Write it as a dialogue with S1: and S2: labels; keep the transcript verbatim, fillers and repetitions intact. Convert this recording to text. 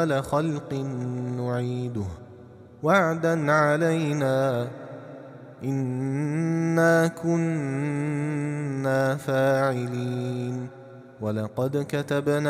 S1: خلق نعيده وعدا علينا إنا كنا فاعلين ولقد كتبنا